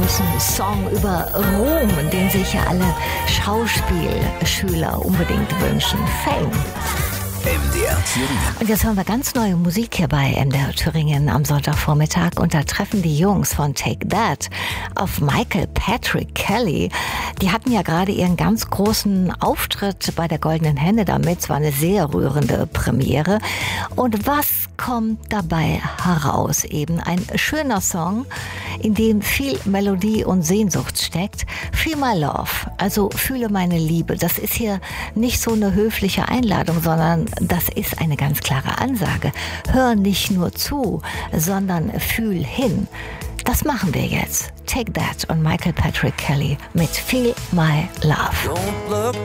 großen Song über Ruhm, den sich ja alle Schauspielschüler unbedingt wünschen. Fame. MDR Thüringen. Und jetzt hören wir ganz neue Musik hier bei MDR Thüringen am Sonntagvormittag. Und da treffen die Jungs von Take That auf Michael Patrick Kelly. Die hatten ja gerade ihren ganz großen Auftritt bei der Goldenen Henne damit. Es war eine sehr rührende Premiere. Und was kommt dabei heraus? Eben ein schöner Song, in dem viel Melodie und Sehnsucht steckt. Feel my love, also fühle meine Liebe. Das ist hier nicht so eine höfliche Einladung, sondern das ist eine ganz klare Ansage. Hör nicht nur zu, sondern fühl hin. Das machen wir jetzt. Take That und Michael Patrick Kelly mit Feel My Love.